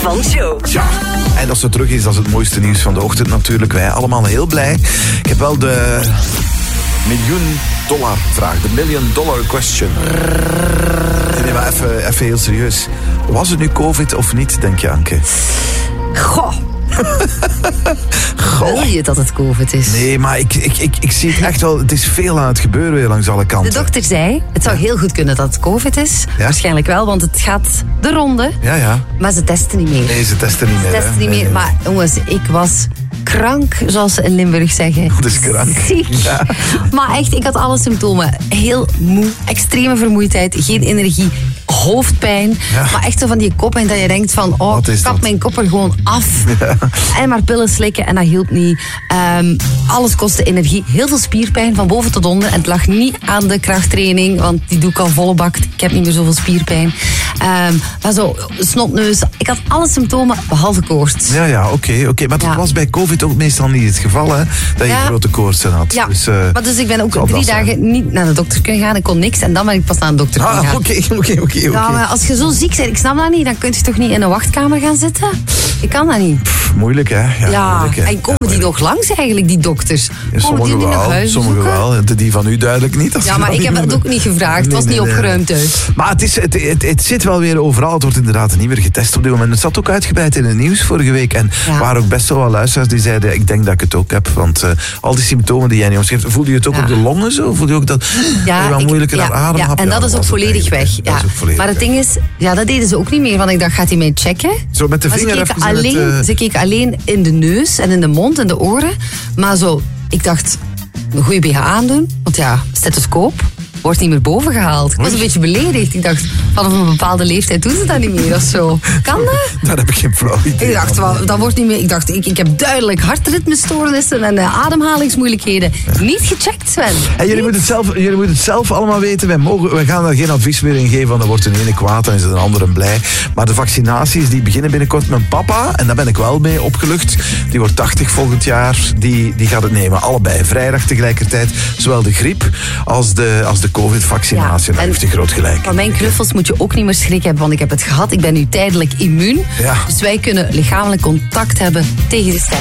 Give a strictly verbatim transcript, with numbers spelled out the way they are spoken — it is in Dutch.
van Joe. Ja, en dat ze terug is, dat is het mooiste nieuws van de ochtend natuurlijk. Wij allemaal heel blij. Ik heb wel de miljoen dollar vraag, de million dollar question. Nee, maar even, even heel serieus. Was het nu COVID of niet, denk je, Anke? Goh. Goh. Wil je dat het COVID is? Nee, maar ik, ik, ik, ik zie het echt wel. Het is veel aan het gebeuren weer langs alle kanten. De dokter zei, het zou heel goed kunnen dat het COVID is. Ja? Waarschijnlijk wel, want het gaat de ronde. Ja, ja. Maar ze testen niet meer. Nee, ze testen niet meer. Ze testen hè? niet Nee, meer. nee. Maar jongens, ik was krank, zoals ze in Limburg zeggen. Dat is krank. Ziek. Ja. Maar echt, ik had alle symptomen. Heel moe, extreme vermoeidheid, geen energie, hoofdpijn. Ja. Maar echt zo van die koppijn dat je denkt van, oh, Wat is kap dat? mijn kop er gewoon af. Ja. En maar pillen slikken en dat hielp niet. Ehm, alles kostte energie. Heel veel spierpijn van boven tot onder. En het lag niet aan de krachttraining, want die doe ik al volle bak. Ik heb niet meer zoveel spierpijn. Ehm, maar zo, snotneus. Ik had alle symptomen, behalve koorts. Ja, ja, oké. Okay, okay. Maar dat Ja. was bij COVID ook meestal niet het geval, hè? Dat je Ja. grote koortsen had. Ja, dus, uh, maar dus ik ben ook zal drie dat zijn. dagen niet naar de dokter kunnen gaan. Ik kon niks en dan ben ik pas naar de dokter kunnen Ah, gaan. oké, oké, oké, Ja, oké. maar als je zo ziek bent, ik snap dat niet, dan kun je toch niet in een wachtkamer gaan zitten? Ik kan dat niet. Moeilijk, hè? Ja, Ja, moeilijk, hè? en komen Ja, die moeilijk. nog langs eigenlijk, die dokters? Ja, Komen die sommigen niet naar wel, huis sommigen zoeken? wel. De- Die van u duidelijk niet. als Ja, je maar dat ik heb niet het moet ook niet gevraagd. Het was Nee, niet nee, nee. opgeruimd thuis. Maar het, is, het, het, het zit wel weer overal. Het wordt inderdaad niet meer getest op dit moment. Het zat ook uitgebreid in het nieuws vorige week. En Ja. er waren ook best wel wat luisteraars die zeiden, ik denk dat ik het ook heb. Want uh, al die symptomen die jij niet omschrijft, voelde je het ook Ja. op de longen zo? Voelde je ook dat Ja, je wat ik- moeilijker ja, naar adem ja, had? en dat is ook was het volledig weg. eigenlijk, hè. Ja. Dat is ook volledig Maar het weg. ding is, ja, dat deden ze ook niet meer. Want ik dacht, gaat hij mij checken? Zo met de Maar ze vinger keken, even in het, alleen, uh, ze keken alleen in de neus en in de mond en de oren. Maar zo, ik dacht, een goede B H aandoen. Want ja, stethoscoop wordt niet meer boven gehaald. Ik was een beetje beledigd. Ik dacht, vanaf een bepaalde leeftijd doen ze dat niet meer of zo. Kan dat? Daar heb ik geen flauw idee Ik dacht, van. wel, dat wordt niet meer. Ik dacht, ik, ik heb duidelijk hartritmestoornissen en uh, ademhalingsmoeilijkheden. Niet gecheckt, Sven. En jullie moeten, het zelf, jullie moeten het zelf allemaal weten. Wij, mogen, wij gaan daar geen advies meer in geven, want dan wordt de ene kwaad en is de andere blij. Maar de vaccinaties die beginnen binnenkort. Mijn papa, en daar ben ik wel mee opgelucht, die wordt tachtig volgend jaar, die, die gaat het nemen. Allebei, vrijdag tegelijkertijd. Zowel de griep als de, als de covid-vaccinatie. Ja, En daar en heeft hij groot gelijk. Van mijn knuffels moet je ook niet meer schrik hebben, want ik heb het gehad. Ik ben nu tijdelijk immuun. Ja. Dus wij kunnen lichamelijk contact hebben tegen de stem.